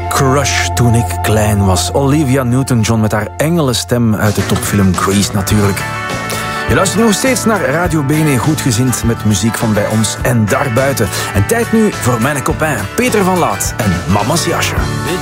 crush toen ik klein was. Olivia Newton-John met haar engelenstem uit de topfilm Grease natuurlijk. Je luistert nog steeds naar Radio Bene, goedgezind met muziek van bij ons en daarbuiten. En tijd nu voor mijn copain Peter van Laat en Mama's Jasje.